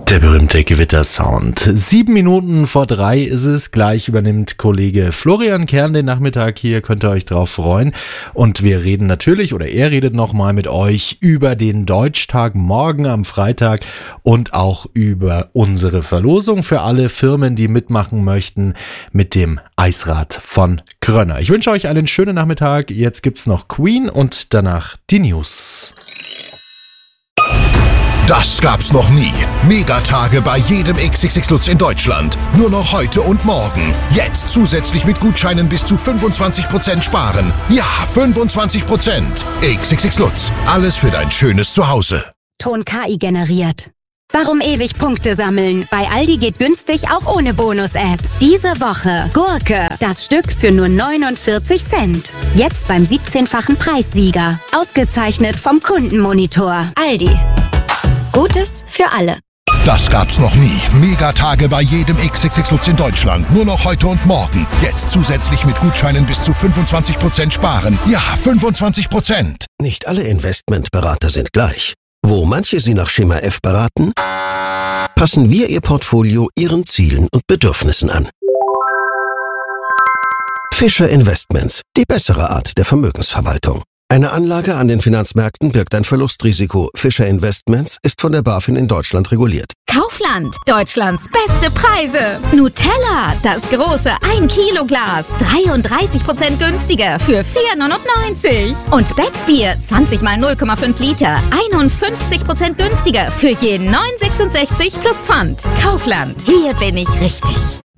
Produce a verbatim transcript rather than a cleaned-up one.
Der berühmte Gewittersound. Sieben Minuten vor drei ist es. Gleich übernimmt Kollege Florian Kern den Nachmittag hier. Könnt ihr euch drauf freuen. Und wir reden natürlich, oder er redet nochmal mit euch über den Deutschtag morgen am Freitag und auch über unsere Verlosung für alle Firmen, die mitmachen möchten mit dem Eisrad von Krönner. Ich wünsche euch einen schönen Nachmittag. Jetzt gibt's noch Queen und danach die News. Das gab's noch nie. Megatage bei jedem X X X Lutz in Deutschland. Nur noch heute und morgen. Jetzt zusätzlich mit Gutscheinen bis zu fünfundzwanzig Prozent sparen. Ja, fünfundzwanzig Prozent. X X X Lutz. Alles für dein schönes Zuhause. Ton K I generiert. Warum ewig Punkte sammeln? Bei Aldi geht günstig auch ohne Bonus-App. Diese Woche Gurke, das Stück für nur neunundvierzig Cent. Jetzt beim siebzehnfachen Preissieger. Ausgezeichnet vom Kundenmonitor. Aldi. Gutes für alle. Das gab's noch nie. Megatage bei jedem X X X Lutz in Deutschland. Nur noch heute und morgen. Jetzt zusätzlich mit Gutscheinen bis zu fünfundzwanzig Prozent sparen. Ja, fünfundzwanzig Prozent. Nicht alle Investmentberater sind gleich. Wo manche Sie nach Schema F beraten, passen wir Ihr Portfolio Ihren Zielen und Bedürfnissen an. Fischer Investments, die bessere Art der Vermögensverwaltung. Eine Anlage an den Finanzmärkten birgt ein Verlustrisiko. Fischer Investments ist von der BaFin in Deutschland reguliert. Kaufland, Deutschlands beste Preise. Nutella, das große ein Kilo Glas, dreiunddreißig Prozent günstiger für vier neunundneunzig. Und Becksbier, zwanzig mal null Komma fünf Liter, einundfünfzig Prozent günstiger für je neun sechsundsechzig plus Pfand. Kaufland, hier bin ich richtig.